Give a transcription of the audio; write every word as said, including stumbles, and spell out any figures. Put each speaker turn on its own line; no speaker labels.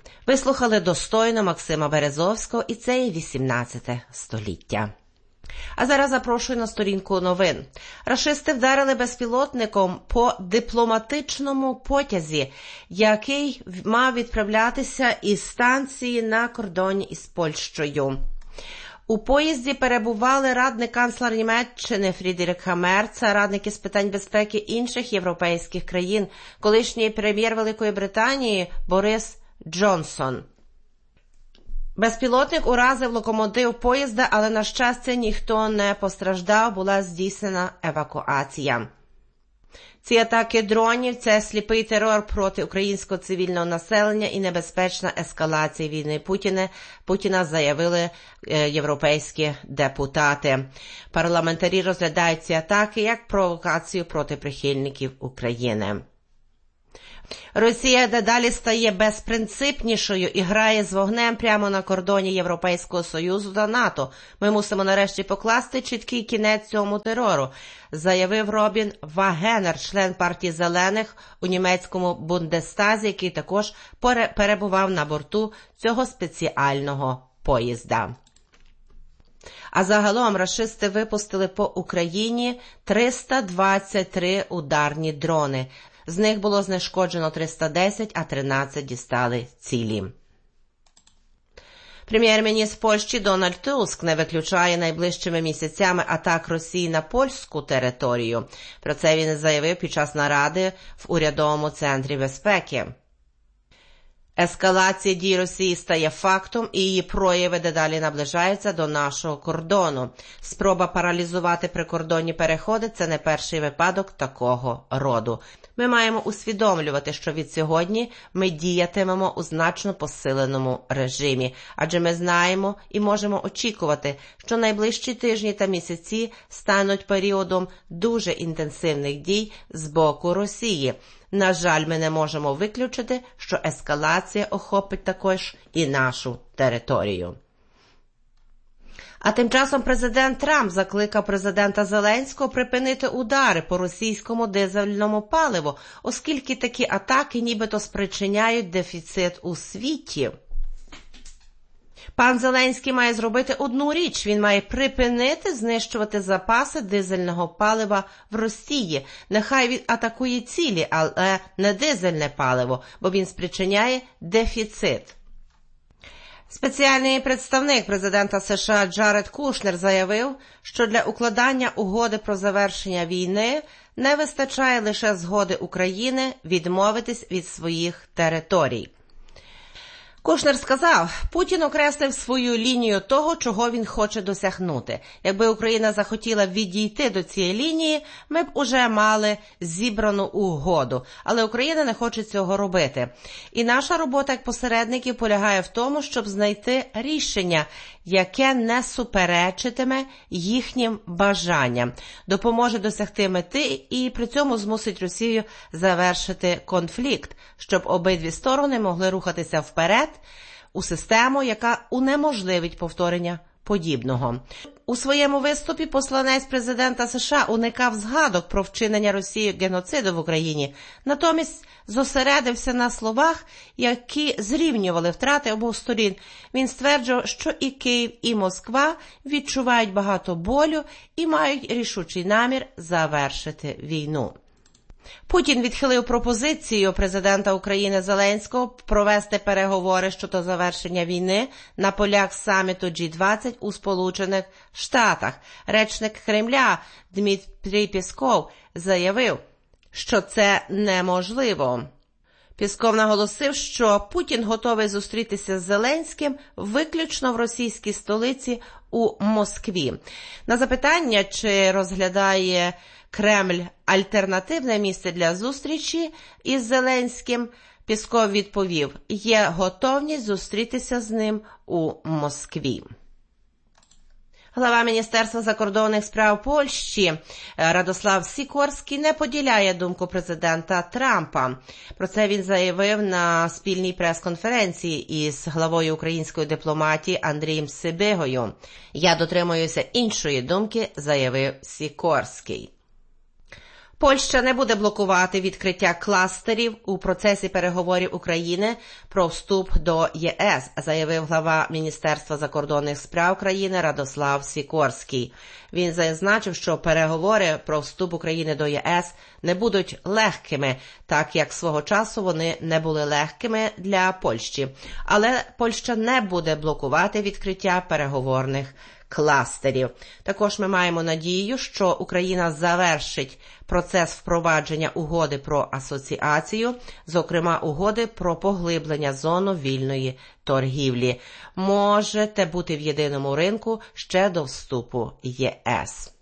Ви слухали достойно Максима Березовського, і це є вісімнадцяте століття. А зараз запрошую на сторінку новин. Рашисти вдарили безпілотником по дипломатичному потязі, який мав відправлятися із станції на кордоні із Польщею. У поїзді перебували радник канцлера Німеччини Фрідеріха Мерца, радники з питань безпеки інших європейських країн, колишній прем'єр Великої Британії Борис Джонсон. Безпілотник уразив локомотив поїзда, але, на щастя, ніхто не постраждав, була здійснена евакуація. Ці атаки дронів – це сліпий терор проти українського цивільного населення і небезпечна ескалація війни Путіна, Путіна заявили європейські депутати. Парламентарі розглядають ці атаки як провокацію проти прихильників України. Росія дедалі стає безпринципнішою і грає з вогнем прямо на кордоні Європейського Союзу та НАТО. Ми мусимо нарешті покласти чіткий кінець цьому терору, заявив Робін Вагенер, член партії Зелених у німецькому Бундестазі, який також перебував на борту цього спеціального поїзда. А загалом рашисти випустили по Україні триста двадцять три ударні дрони. З них було знешкоджено триста десять, а тринадцять дістали цілі. Прем'єр-міністр Польщі Дональд Туск не виключає найближчими місяцями атак Росії на польську територію. Про це він заявив під час наради в урядовому центрі безпеки. Ескалація дій Росії стає фактом, і її прояви дедалі наближаються до нашого кордону. Спроба паралізувати прикордонні переходи – це не перший випадок такого роду. Ми маємо усвідомлювати, що від сьогодні ми діятимемо у значно посиленому режимі, адже ми знаємо і можемо очікувати, що найближчі тижні та місяці стануть періодом дуже інтенсивних дій з боку Росії. На жаль, ми не можемо виключити, що ескалація охопить також і нашу територію. А тим часом президент Трамп закликав президента Зеленського припинити удари по російському дизельному паливу, оскільки такі атаки нібито спричиняють дефіцит у світі. Пан Зеленський має зробити одну річ – він має припинити знищувати запаси дизельного палива в Росії. Нехай він атакує цілі, але не дизельне паливо, бо він спричиняє дефіцит. Спеціальний представник президента США Джаред Кушнер заявив, що для укладання угоди про завершення війни не вистачає лише згоди України відмовитись від своїх територій. Кушнер сказав, Путін окреслив свою лінію того, чого він хоче досягнути. Якби Україна захотіла відійти до цієї лінії, ми б уже мали зібрану угоду. Але Україна не хоче цього робити. І наша робота як посередників полягає в тому, щоб знайти рішення, яке не суперечитиме їхнім бажанням, допоможе досягти мети і при цьому змусить Росію завершити конфлікт, щоб обидві сторони могли рухатися вперед у систему, яка унеможливить повторення подібного. У своєму виступі посланець президента США уникав згадок про вчинення Росією геноциду в Україні, натомість зосередився на словах, які зрівнювали втрати обох сторін. Він стверджував, що і Київ, і Москва відчувають багато болю і мають рішучий намір завершити війну. Путін відхилив пропозицію президента України Зеленського провести переговори щодо завершення війни на полях саміту джі двадцять у Сполучених Штатах. Речник Кремля Дмитрій Пєсков заявив, що це неможливо. Пєсков наголосив, що Путін готовий зустрітися з Зеленським виключно в російській столиці у Москві. На запитання, чи розглядає Кремль альтернативне місце для зустрічі із Зеленським, Пєсков відповів, є готовність зустрітися з ним у Москві. Глава Міністерства закордонних справ Польщі Радослав Сікорський не поділяє думку президента Трампа. Про це він заявив на спільній прес-конференції із главою української дипломатії Андрієм Сибигою. «Я дотримуюся іншої думки», – заявив Сікорський. Польща не буде блокувати відкриття кластерів у процесі переговорів України про вступ до ЄС, заявив глава Міністерства закордонних справ країни Радослав Сікорський. Він зазначив, що переговори про вступ України до ЄС не будуть легкими, так як свого часу вони не були легкими для Польщі. Але Польща не буде блокувати відкриття переговорних кластерів. Також ми маємо надію, що Україна завершить процес впровадження угоди про асоціацію, зокрема угоди про поглиблення зони вільної торгівлі. Можете бути в єдиному ринку ще до вступу ЄС.